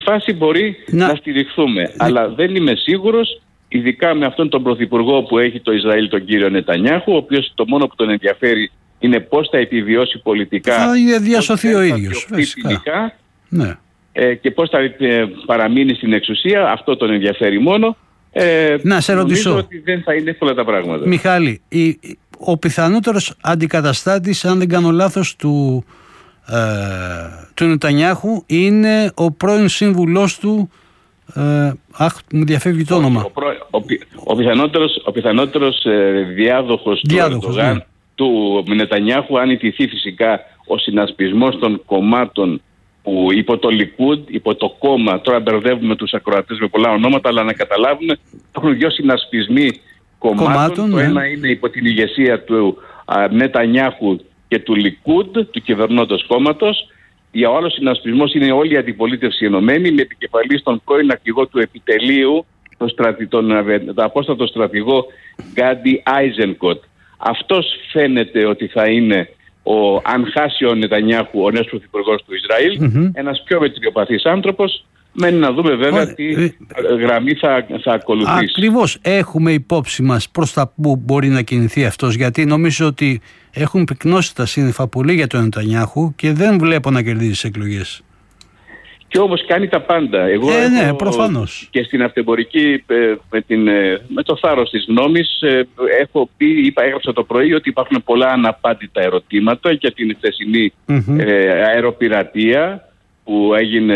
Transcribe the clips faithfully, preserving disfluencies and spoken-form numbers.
φάση μπορεί να, να στηριχθούμε. Ναι. Αλλά δεν είμαι σίγουρος, ειδικά με αυτόν τον πρωθυπουργό που έχει το Ισραήλ, τον κύριο Νετανιάχου, ο οποίος το μόνο που τον ενδιαφέρει είναι πώς θα επιβιώσει πολιτικά. Θα διασωθεί ο ίδιος. Φυσικά, ναι. ε, και πώς θα ε, παραμείνει στην εξουσία, αυτό τον ενδιαφέρει μόνο. Ε, να σε ρωτήσω. Νομίζω ότι δεν θα είναι εύκολα τα πράγματα. Μιχάλη, η, ο πιθανότερος αντικαταστάτης, αν δεν κάνω λάθος, του, ε, του Νετανιάχου είναι ο πρώην σύμβουλός του. Ε, αχ, μου διαφεύγει το όνομα. Ο, προ, ο, ο πιθανότερος, ο πιθανότερος ε, διάδοχος, διάδοχος του Ερντογάν, ναι. του Νετανιάχου, αν ηττηθεί φυσικά ο συνασπισμός των κομμάτων που υπό το Λικούντ, υπό το κόμμα, τώρα μπερδεύουμε τους ακροατές με πολλά ονόματα, αλλά να καταλάβουμε, έχουν δύο συνασπισμοί κομμάτων. Κομμάτων, το ναι. ένα είναι υπό την ηγεσία του α, Νετανιάχου και του Λικούντ, του κυβερνώντος κόμματος. Ο άλλος συνασπισμός είναι όλη η αντιπολίτευση ενωμένη, με επικεφαλής τον πρώην αρχηγό του επιτελείου, τον, στρατη, τον, τον απόστατο στρατηγό Γκάντι Άιζενκοτ. Αυτός φαίνεται ότι θα είναι, ο, αν χάσει ο Νετανιάχου, ο νέος πρωθυπουργός του Ισραήλ, mm-hmm. ένας πιο μετριοπαθής άνθρωπος. Μένει να δούμε βέβαια oh, τι ε, γραμμή θα, θα ακολουθήσει. Ακριβώς, έχουμε υπόψη μας προς τα που μπορεί να κινηθεί αυτός, γιατί νομίζω ότι έχουν πυκνώσει τα σύννεφα πολύ για τον Νετανιάχου και δεν βλέπω να κερδίζει τις εκλογές. Και όμως κάνει τα πάντα. Εγώ ε, ναι, έχω, προφανώς. Και στην αυτεμπορική, με, την, με το θάρρος της γνώμης, έχω πει, είπα, έγραψα το πρωί ότι υπάρχουν πολλά αναπάντητα ερωτήματα για την χθεσινή mm-hmm. ε, αεροπειρατεία που έγινε,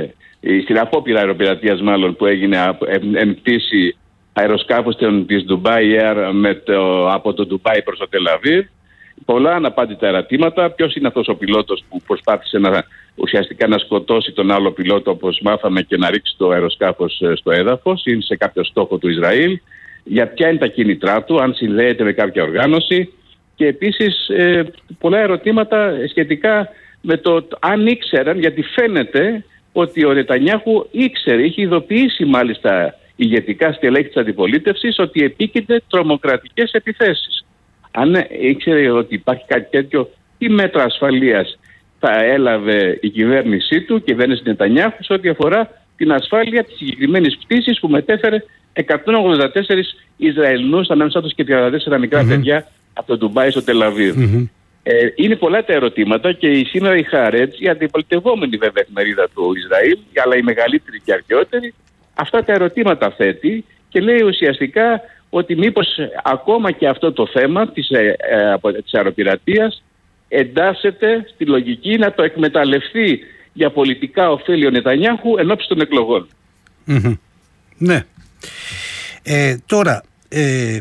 ε, στην απόπειρα αεροπειρατείας μάλλον που έγινε εν πτήση αεροσκάφους της Dubai Air με το, από το Dubai προς το Τελαβίβ. Πολλά αναπάντητα ερωτήματα. Ποιος είναι αυτός ο πιλότος που προσπάθησε να, ουσιαστικά να σκοτώσει τον άλλο πιλότο, όπως μάθαμε, και να ρίξει το αεροσκάφος στο έδαφος, είναι σε κάποιο στόχο του Ισραήλ, για ποια είναι τα κίνητρά του, αν συνδέεται με κάποια οργάνωση, και επίσης ε, πολλά ερωτήματα σχετικά με το αν ήξεραν, γιατί φαίνεται ότι ο Νετανιάχου ήξερε, είχε ειδοποιήσει μάλιστα ηγετικά στελέχη της αντιπολίτευσης ότι επίκειται τρομοκρατικές επιθέσεις. Αν ήξερε ότι υπάρχει κάτι τέτοιο, τι μέτρα ασφαλείας θα έλαβε η κυβέρνησή του, η κυβέρνηση Νετανιάχου, σε ό,τι αφορά την ασφάλεια της συγκεκριμένης πτήσης που μετέφερε εκατόν ογδόντα τέσσερις Ισραηλινούς, ανάμεσά τους και τριάντα τέσσερα μικρά mm-hmm. παιδιά, από το Ντουμπάι στο Τελαβίβ. Mm-hmm. Ε, είναι πολλά τα ερωτήματα και η, σήμερα η Χάρετς, η αντιπολιτευόμενη βέβαια εφημερίδα του Ισραήλ, αλλά η μεγαλύτερη και αρχαιότερη, αυτά τα ερωτήματα θέτει και λέει ουσιαστικά ότι μήπως ακόμα και αυτό το θέμα της, ε, ε, της αεροπειρατείας εντάσσεται στη λογική να το εκμεταλλευτεί για πολιτικά ωφέλη ο Νετανιάχου ενώπιση των εκλογών. Mm-hmm. Ναι. Ε, τώρα, ε,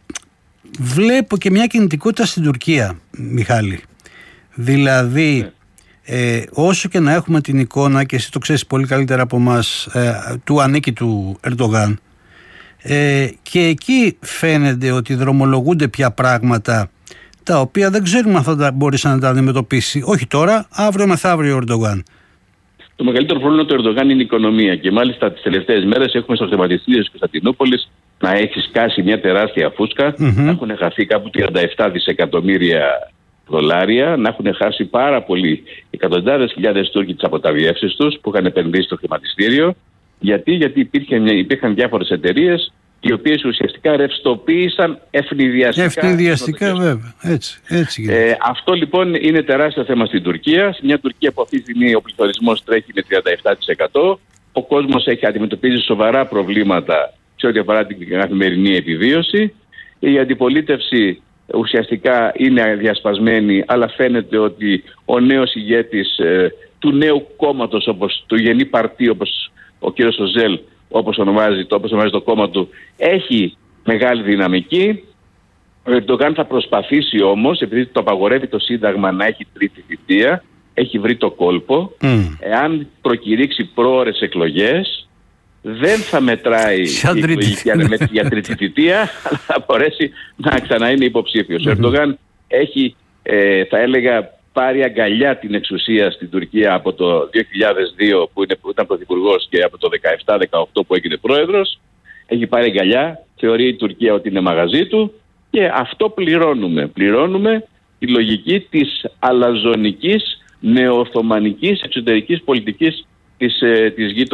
βλέπω και μια κινητικότητα στην Τουρκία, Μιχάλη. Δηλαδή, ναι. ε, όσο και να έχουμε την εικόνα, και εσύ το ξέρεις πολύ καλύτερα από εμάς, ε, του ανήκει του Ερντογάν, Ε, και εκεί φαίνεται ότι δρομολογούνται πια πράγματα τα οποία δεν ξέρουμε αν θα μπορέσει να τα αντιμετωπίσει, όχι τώρα, αύριο μεθαύριο ο Ερντογάν. Το μεγαλύτερο πρόβλημα του Ερντογάν είναι η οικονομία, και μάλιστα τις τελευταίες μέρες έχουμε στο χρηματιστήριο της Κωνσταντινούπολης να έχει σκάσει μια τεράστια φούσκα, mm-hmm. να έχουν χαθεί κάπου τριάντα επτά δισεκατομμύρια δολάρια, να έχουν χάσει πάρα πολλοί εκατοντάδες χιλιάδες Τούρκοι τις αποταμιεύσεις τους που είχαν επενδύσει στο χρηματιστήριο. Γιατί, γιατί υπήρχαν, υπήρχαν διάφορες εταιρείες οι οποίες ουσιαστικά ρευστοποίησαν ευνηδιαστικά. Ευνηδιαστικά βέβαια. Έτσι, έτσι ε, αυτό λοιπόν είναι τεράστιο θέμα στην Τουρκία. Σε μια Τουρκία που αυτή τη στιγμή ο πληθωρισμός τρέχει με τριάντα επτά τοις εκατό. Ο κόσμος έχει αντιμετωπίσει σοβαρά προβλήματα σε ό,τι αφορά την καθημερινή επιβίωση. Η αντιπολίτευση ουσιαστικά είναι διασπασμένη, αλλά φαίνεται ότι ο νέος ηγέτης ε, του νέου κόμματος, όπως του Γενή Παρτί, όπως ο κ. Σοζέλ, όπως ονομάζει, το, όπως ονομάζει το κόμμα του, έχει μεγάλη δυναμική. Ο Ερντογάν θα προσπαθήσει όμως, επειδή το απαγορεύει το Σύνταγμα να έχει τρίτη θητεία, έχει βρει το κόλπο. Mm. Εάν προκηρύξει πρόωρες εκλογές, δεν θα μετράει η εκλογική ανεμέτρηση για τρίτη θητεία, αλλά θα μπορέσει να ξανά είναι υποψήφιος. Mm-hmm. Ο Ερντογάν έχει, ε, θα έλεγα, πάρει αγκαλιά την εξουσία στην Τουρκία από το δύο χιλιάδες δύο που, είναι, που ήταν πρωθυπουργός και από το δεκαεπτά δεκαοκτώ που έγινε πρόεδρος. Έχει πάρει αγκαλιά, θεωρεί η Τουρκία ότι είναι μαγαζί του και αυτό πληρώνουμε. Πληρώνουμε τη λογική της αλαζονικής νεοοθωμανικής εξωτερικής πολιτικής της, της